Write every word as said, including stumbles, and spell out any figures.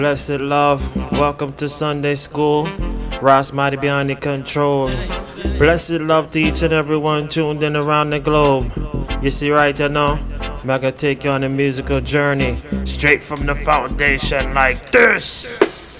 Blessed love, welcome to Sunday school. Ross mighty behind the control. Blessed love to each and everyone tuned in around the globe. You see right you know, I'm gonna take you on a musical journey straight from the foundation like this.